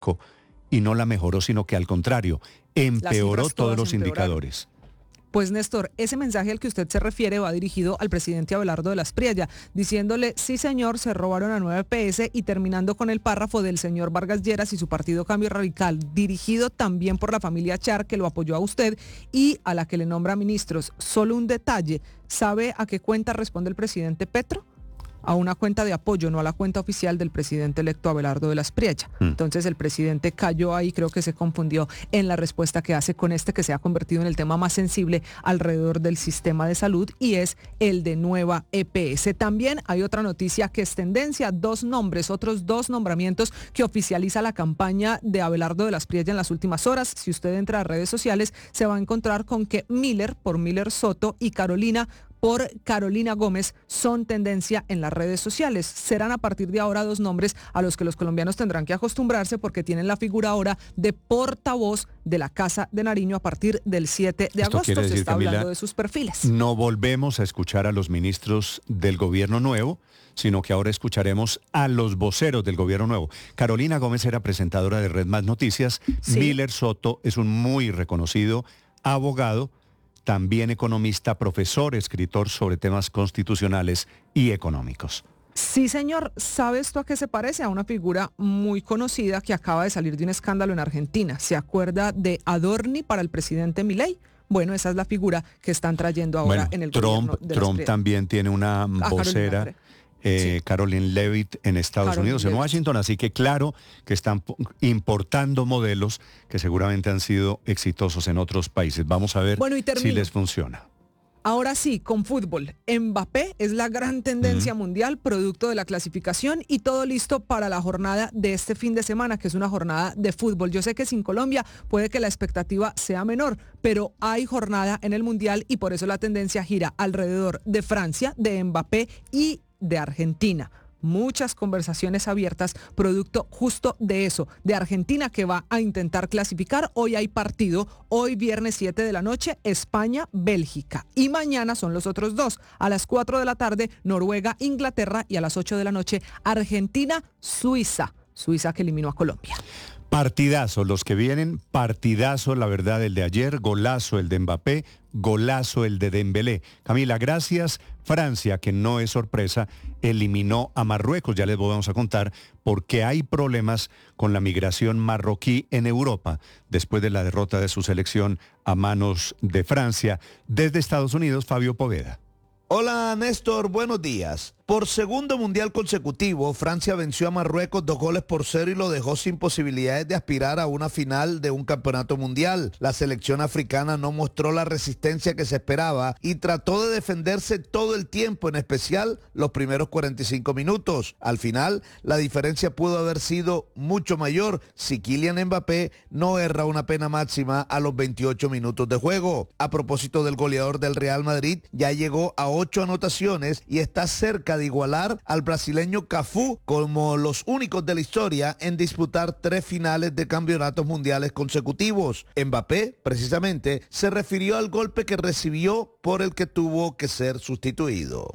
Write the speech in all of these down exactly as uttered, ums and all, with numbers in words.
México y no la mejoró, sino que al contrario, empeoró todos los indicadores. Pues Néstor, ese mensaje al que usted se refiere va dirigido al presidente Abelardo de la Espriella, diciéndole, sí señor, se robaron a nueve P S, y terminando con el párrafo del señor Vargas Lleras y su partido Cambio Radical, dirigido también por la familia Char, que lo apoyó a usted y a la que le nombra ministros. Solo un detalle, ¿sabe a qué cuenta responde el presidente Petro? A una cuenta de apoyo, no a la cuenta oficial del presidente electo Abelardo de la Espriella. Mm. Entonces el presidente cayó ahí, creo que se confundió en la respuesta que hace con este que se ha convertido en el tema más sensible alrededor del sistema de salud, y es el de nueva E P S. También hay otra noticia que es tendencia, dos nombres, otros dos nombramientos que oficializa la campaña de Abelardo de la Espriella en las últimas horas. Si usted entra a redes sociales, se va a encontrar con que Miller por Miller Soto y Carolina por Carolina Gómez son tendencia en las redes sociales. Serán a partir de ahora dos nombres a los que los colombianos tendrán que acostumbrarse, porque tienen la figura ahora de portavoz de la Casa de Nariño a partir del siete de agosto. Se está Camila, hablando de sus perfiles. No volvemos a escuchar a los ministros del gobierno nuevo, sino que ahora escucharemos a los voceros del gobierno nuevo. Carolina Gómez era presentadora de Red Más Noticias. Sí. Miller Soto es un muy reconocido abogado, también economista, profesor, escritor sobre temas constitucionales y económicos. Sí, señor. ¿Sabe esto a qué se parece? A una figura muy conocida que acaba de salir de un escándalo en Argentina. ¿Se acuerda de Adorni para el presidente Milei? Bueno, esa es la figura que están trayendo ahora bueno, en el Trump, gobierno de Trump también tiene una vocera. Eh, sí. Caroline Levitt en Estados Caroline Unidos, en Levitt. Washington, así que claro que están importando modelos que seguramente han sido exitosos en otros países. Vamos a ver bueno, si les funciona. Ahora sí, con fútbol. Mbappé es la gran tendencia mm. mundial, producto de la clasificación, y todo listo para la jornada de este fin de semana, que es una jornada de fútbol. Yo sé que sin Colombia puede que la expectativa sea menor, pero hay jornada en el Mundial y por eso la tendencia gira alrededor de Francia, de Mbappé y de Argentina. Muchas conversaciones abiertas, producto justo de eso, de Argentina, que va a intentar clasificar. Hoy hay partido, hoy viernes siete de la noche, España-Bélgica. Y mañana son los otros dos. A las cuatro de la tarde, Noruega-Inglaterra, y a las ocho de la noche, Argentina-Suiza. Suiza que eliminó a Colombia. Partidazo, los que vienen, partidazo, la verdad, el de ayer, golazo el de Mbappé, golazo el de Dembélé. Camila, gracias. Francia, que no es sorpresa, eliminó a Marruecos. Ya les vamos a contar por qué hay problemas con la migración marroquí en Europa después de la derrota de su selección a manos de Francia. Desde Estados Unidos, Fabio Poveda. Hola Néstor, buenos días. Por segundo mundial consecutivo, Francia venció a Marruecos dos goles por cero y lo dejó sin posibilidades de aspirar a una final de un campeonato mundial. La selección africana no mostró la resistencia que se esperaba y trató de defenderse todo el tiempo, en especial los primeros cuarenta y cinco minutos. Al final, la diferencia pudo haber sido mucho mayor si Kylian Mbappé no erra una pena máxima a los veintiocho minutos de juego. A propósito del goleador del Real Madrid, ya llegó a ocho anotaciones y está cerca de igualar al brasileño Cafú como los únicos de la historia en disputar tres finales de campeonatos mundiales consecutivos. Mbappé, precisamente, se refirió al golpe que recibió por el que tuvo que ser sustituido.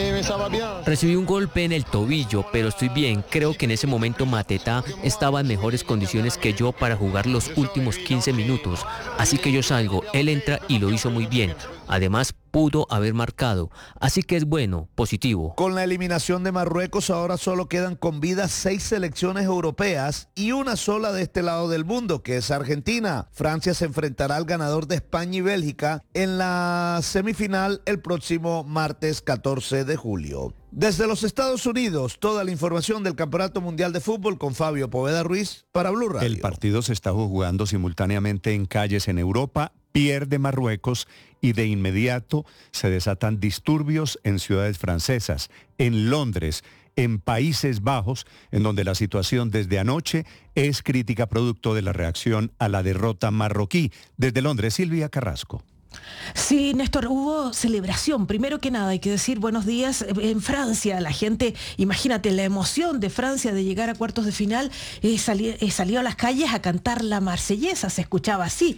Recibí un golpe en el tobillo, pero estoy bien. Creo que en ese momento Mateta estaba en mejores condiciones que yo para jugar los últimos quince minutos. Así que yo salgo, él entra y lo hizo muy bien. Además, pudo haber marcado, así que es bueno, positivo. Con la eliminación de Marruecos, ahora solo quedan con vida seis selecciones europeas y una sola de este lado del mundo, que es Argentina. Francia se enfrentará al ganador de España y Bélgica en la semifinal el próximo martes catorce de julio. Desde los Estados Unidos, toda la información del Campeonato Mundial de Fútbol con Fabio Poveda Ruiz para Blue Radio. El partido se está jugando simultáneamente en calles en Europa. Pierde Marruecos y de inmediato se desatan disturbios en ciudades francesas, en Londres, en Países Bajos, en donde la situación desde anoche es crítica producto de la reacción a la derrota marroquí. Desde Londres, Silvia Carrasco. Sí, Néstor, hubo celebración. Primero que nada, hay que decir buenos días en Francia. La gente, imagínate la emoción de Francia de llegar a cuartos de final, eh, salió, eh, salió a las calles a cantar la Marsellesa, se escuchaba así.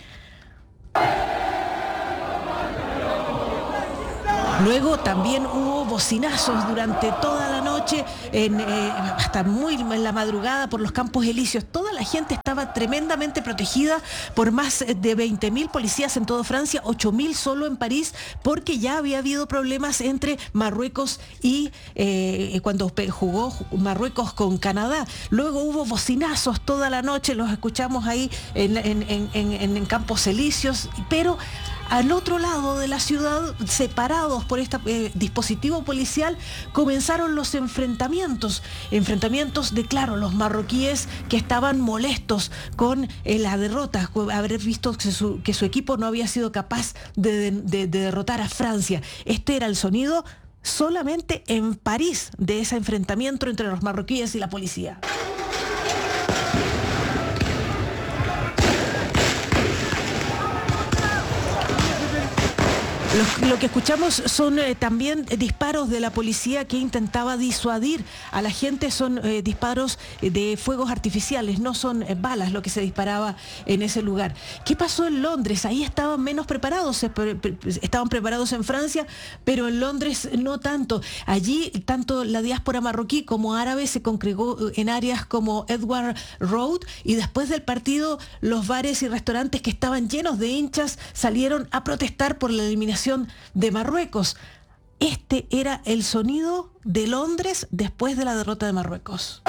Luego también hubo bocinazos durante toda la noche. noche, en, eh, hasta muy en la madrugada por los Campos Elíseos. Toda la gente estaba tremendamente protegida por más de veinte mil policías en toda Francia, ocho mil solo en París, porque ya había habido problemas entre Marruecos y eh, cuando jugó Marruecos con Canadá. Luego hubo bocinazos toda la noche, los escuchamos ahí en, en, en, en, en Campos Elíseos, pero al otro lado de la ciudad, separados por este eh, dispositivo policial, comenzaron los enfrentamientos. Enfrentamientos de, claro, los marroquíes que estaban molestos con eh, la derrota, haber visto que su, que su equipo no había sido capaz de, de, de derrotar a Francia. Este era el sonido solamente en París de ese enfrentamiento entre los marroquíes y la policía. Lo, lo que escuchamos son eh, también disparos de la policía que intentaba disuadir a la gente, son eh, disparos de fuegos artificiales, no son eh, balas lo que se disparaba en ese lugar. ¿Qué pasó en Londres? Ahí estaban menos preparados, pre, pre, estaban preparados en Francia, pero en Londres no tanto. Allí tanto la diáspora marroquí como árabe se congregó en áreas como Edward Road, y después del partido los bares y restaurantes que estaban llenos de hinchas salieron a protestar por la eliminación de Marruecos. Este era el sonido de Londres después de la derrota de Marruecos.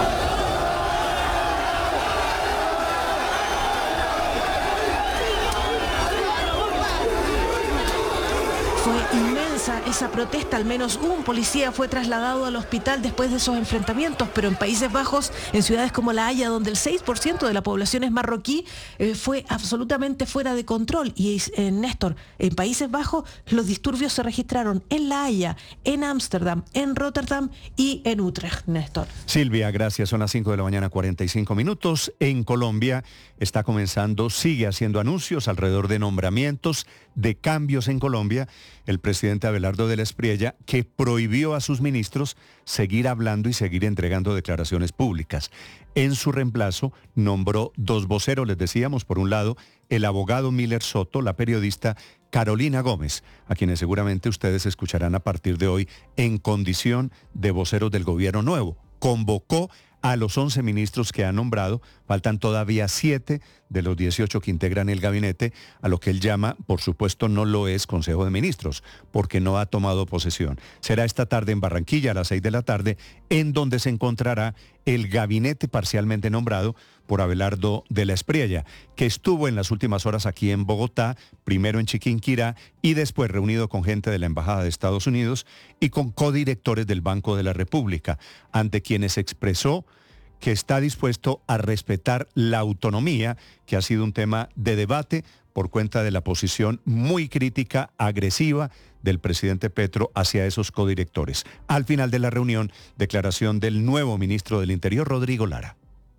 Fue inmensa esa protesta, al menos un policía fue trasladado al hospital después de esos enfrentamientos, pero en Países Bajos, en ciudades como La Haya, donde el seis por ciento de la población es marroquí, eh, fue absolutamente fuera de control. Y eh, Néstor, en Países Bajos los disturbios se registraron en La Haya, en Ámsterdam, en Rotterdam y en Utrecht, Néstor. Silvia, gracias. Son las cinco de la mañana, cuarenta y cinco minutos. En Colombia está comenzando, sigue haciendo anuncios alrededor de nombramientos, de cambios en Colombia. El presidente Abelardo de la Espriella, que prohibió a sus ministros seguir hablando y seguir entregando declaraciones públicas. En su reemplazo nombró dos voceros, les decíamos, por un lado, el abogado Miller Soto, la periodista Carolina Gómez, a quienes seguramente ustedes escucharán a partir de hoy en condición de voceros del gobierno nuevo. Convocó a los once ministros que ha nombrado, faltan todavía siete de los dieciocho que integran el gabinete, a lo que él llama, por supuesto no lo es Consejo de Ministros, porque no ha tomado posesión. Será esta tarde en Barranquilla a las seis de la tarde, en donde se encontrará el gabinete parcialmente nombrado por Abelardo de la Espriella, que estuvo en las últimas horas aquí en Bogotá, primero en Chiquinquirá y después reunido con gente de la Embajada de Estados Unidos y con codirectores del Banco de la República, ante quienes expresó que está dispuesto a respetar la autonomía, que ha sido un tema de debate por cuenta de la posición muy crítica, agresiva del presidente Petro hacia esos codirectores. Al final de la reunión, declaración del nuevo ministro del Interior, Rodrigo Lara.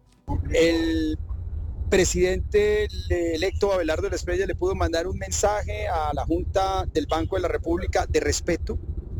El presidente electo Abelardo de la Espriella le pudo mandar un mensaje a la Junta del Banco de la República de respeto,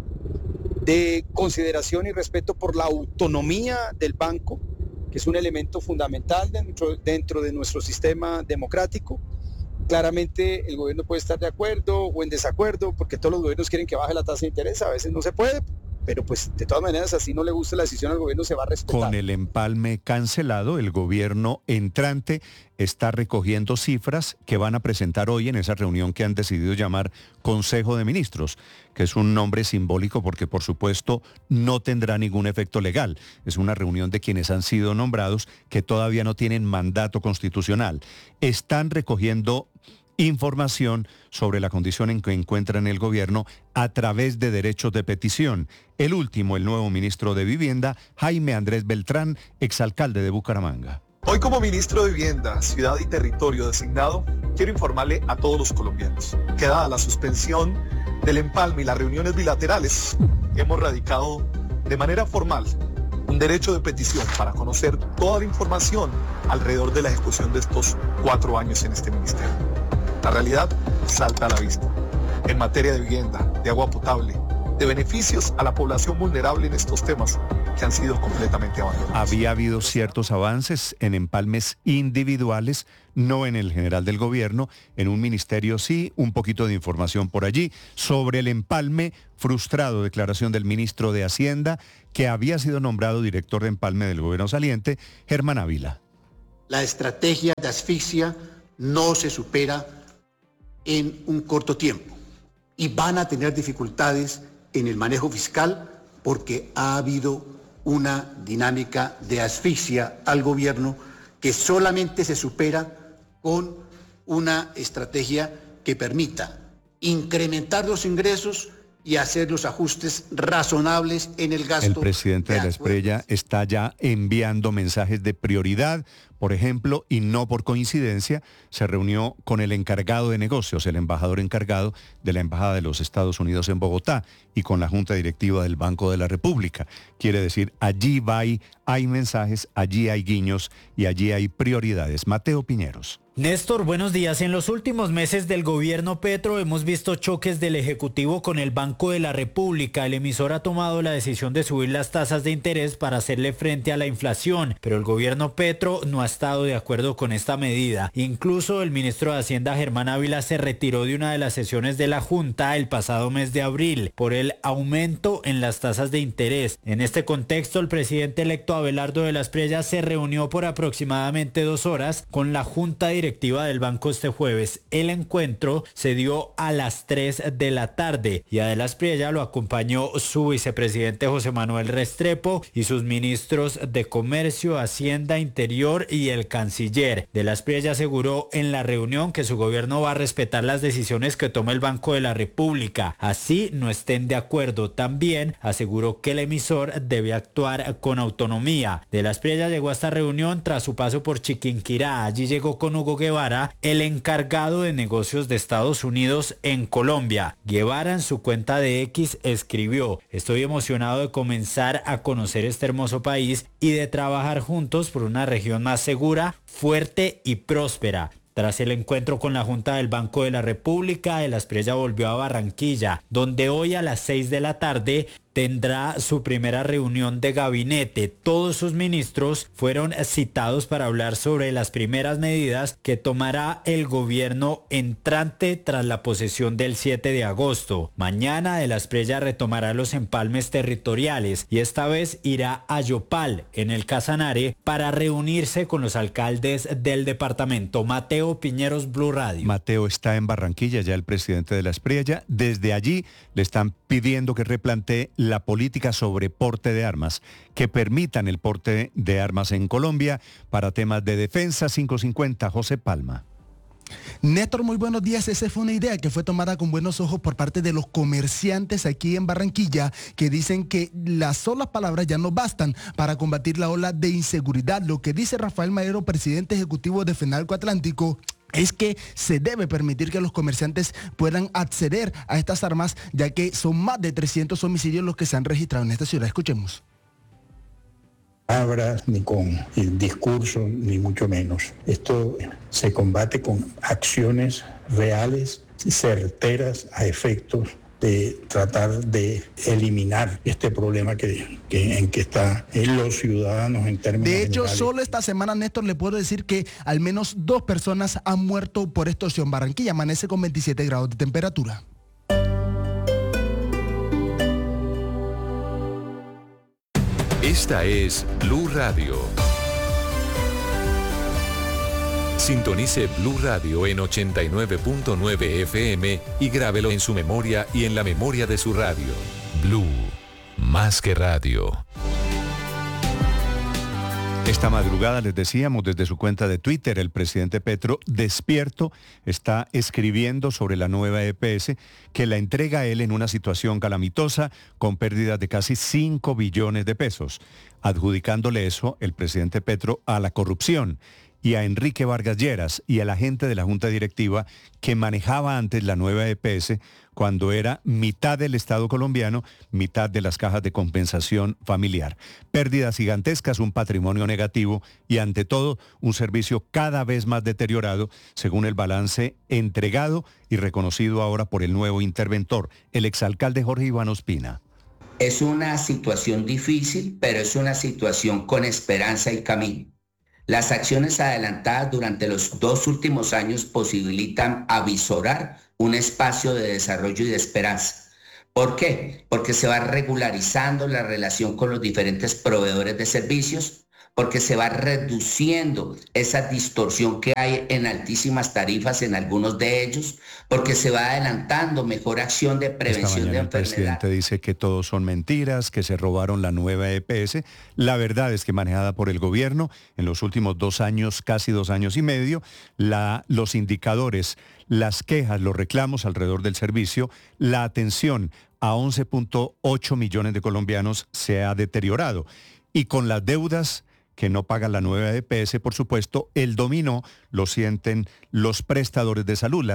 de consideración y respeto por la autonomía del banco, que es un elemento fundamental dentro, dentro de nuestro sistema democrático. Claramente el gobierno puede estar de acuerdo o en desacuerdo, porque todos los gobiernos quieren que baje la tasa de interés, a veces no se puede, pero pues de todas maneras, así no le gusta la decisión al gobierno, se va a respetar. Con el empalme cancelado, el gobierno entrante está recogiendo cifras que van a presentar hoy en esa reunión que han decidido llamar Consejo de Ministros, que es un nombre simbólico porque por supuesto no tendrá ningún efecto legal. Es una reunión de quienes han sido nombrados que todavía no tienen mandato constitucional. Están recogiendo información sobre la condición en que encuentran el gobierno a través de derechos de petición. El último, el nuevo ministro de Vivienda, Jaime Andrés Beltrán, exalcalde de Bucaramanga. Hoy como ministro de Vivienda, Ciudad y Territorio designado, quiero informarle a todos los colombianos que dada la suspensión del empalme y las reuniones bilaterales, hemos radicado de manera formal un derecho de petición para conocer toda la información alrededor de la ejecución de estos cuatro años en este ministerio. La realidad salta a la vista. En materia de vivienda, de agua potable, de beneficios a la población vulnerable en estos temas, que han sido completamente abandonados. Había habido ciertos avances en empalmes individuales, no en el general del gobierno, en un ministerio sí, un poquito de información por allí. Sobre el empalme frustrado, declaración del ministro de Hacienda, que había sido nombrado director de empalme del gobierno saliente, Germán Ávila. La estrategia de asfixia no se supera en un corto tiempo y van a tener dificultades en el manejo fiscal porque ha habido una dinámica de asfixia al gobierno que solamente se supera con una estrategia que permita incrementar los ingresos y hacer los ajustes razonables en el gasto. El presidente de la Espriella está ya enviando mensajes de prioridad, por ejemplo, y no por coincidencia, se reunió con el encargado de negocios, el embajador encargado de la Embajada de los Estados Unidos en Bogotá y con la Junta Directiva del Banco de la República. Quiere decir, allí va y hay mensajes, allí hay guiños y allí hay prioridades. Mateo Piñeros. Néstor, buenos días. En los últimos meses del gobierno Petro hemos visto choques del Ejecutivo con el Banco de la República. El emisor ha tomado la decisión de subir las tasas de interés para hacerle frente a la inflación, pero el gobierno Petro no ha estado de acuerdo con esta medida. Incluso el ministro de Hacienda, Germán Ávila, se retiró de una de las sesiones de la Junta el pasado mes de abril por el aumento en las tasas de interés. En este contexto, el presidente electo Abelardo de la Espriella se reunió por aproximadamente dos horas con la Junta Directiva directiva del banco este jueves. El encuentro se dio a las tres de la tarde y a De la Espriella lo acompañó su vicepresidente José Manuel Restrepo y sus ministros de Comercio, Hacienda, Interior y el canciller. De la Espriella aseguró en la reunión que su gobierno va a respetar las decisiones que tome el Banco de la República, así no estén de acuerdo. También aseguró que el emisor debe actuar con autonomía. De la Espriella llegó a esta reunión tras su paso por Chiquinquirá. Allí llegó con Hugo Guevara, el encargado de negocios de Estados Unidos en Colombia. Guevara en su cuenta de X escribió: estoy emocionado de comenzar a conocer este hermoso país y de trabajar juntos por una región más segura, fuerte y próspera. Tras el encuentro con la Junta del Banco de la República, De la Espriella volvió a Barranquilla, donde hoy a las seis de la tarde tendrá su primera reunión de gabinete. Todos sus ministros fueron citados para hablar sobre las primeras medidas que tomará el gobierno entrante tras la posesión del siete de agosto. Mañana De la Espriella retomará los empalmes territoriales y esta vez irá a Yopal, en el Casanare, para reunirse con los alcaldes del departamento. Mateo Piñeros, Blue Radio. Mateo está en Barranquilla, ya el presidente de la Espriella. Desde allí le están pidiendo que replantee la política sobre porte de armas, que permitan el porte de armas en Colombia para temas de defensa. Cinco cincuenta, José Palma. Néstor, muy buenos días. Esa fue una idea que fue tomada con buenos ojos por parte de los comerciantes aquí en Barranquilla, que dicen que las solas palabras ya no bastan para combatir la ola de inseguridad. Lo que dice Rafael Madero, presidente ejecutivo de FENALCO Atlántico, es que se debe permitir que los comerciantes puedan acceder a estas armas, ya que son más de trescientos homicidios los que se han registrado en esta ciudad. Escuchemos. Palabras, ni con el discurso, ni mucho menos. Esto se combate con acciones reales, certeras, a efectos de tratar de eliminar este problema que, que, en que están los ciudadanos en términos De hecho, generales. Solo esta semana, Néstor, le puedo decir que al menos dos personas han muerto por extorsión. Barranquilla amanece con veintisiete grados de temperatura. Esta es Blue Radio. Sintonice Blue Radio en ochenta y nueve punto nueve F M y grábelo en su memoria y en la memoria de su radio. Blue, más que radio. Esta madrugada les decíamos desde su cuenta de Twitter, el presidente Petro, despierto, está escribiendo sobre la nueva E P S que la entrega a él en una situación calamitosa con pérdidas de casi cinco billones de pesos, adjudicándole eso el presidente Petro a la corrupción y a Enrique Vargas Lleras y a la gente de la Junta Directiva que manejaba antes la nueva E P S cuando era mitad del Estado colombiano, mitad de las cajas de compensación familiar. Pérdidas gigantescas, un patrimonio negativo y ante todo un servicio cada vez más deteriorado según el balance entregado y reconocido ahora por el nuevo interventor, el exalcalde Jorge Iván Ospina. Es una situación difícil, pero es una situación con esperanza y camino. Las acciones adelantadas durante los dos últimos años posibilitan avisorar un espacio de desarrollo y de esperanza. ¿Por qué? Porque se va regularizando la relación con los diferentes proveedores de servicios, porque se va reduciendo esa distorsión que hay en altísimas tarifas en algunos de ellos, porque se va adelantando mejor acción de prevención de enfermedad. El presidente dice que todos son mentiras, que se robaron la nueva E P S. La verdad es que manejada por el gobierno, en los últimos dos años, casi dos años y medio, la, los indicadores, las quejas, los reclamos alrededor del servicio, la atención a once punto ocho millones de colombianos se ha deteriorado. Y con las deudas que no paga la nueva E P S, por supuesto, el dominó lo sienten los prestadores de salud.